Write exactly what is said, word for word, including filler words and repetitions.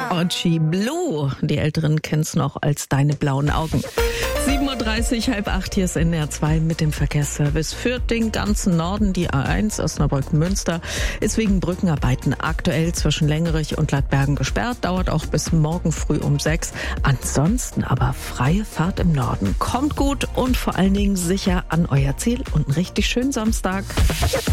Orgy Blue. Die Älteren kennen's noch als Deine blauen Augen. sieben Uhr dreißig, halb acht, hier ist N R zwei mit dem Verkehrsservice. Für den ganzen Norden die A eins Osnabrück-Münster ist wegen Brückenarbeiten aktuell zwischen Längerich und Ladbergen gesperrt. Dauert auch bis morgen früh um sechs. Ansonsten aber freie Fahrt im Norden. Kommt gut und vor allen Dingen sicher an euer Ziel und einen richtig schönen Samstag.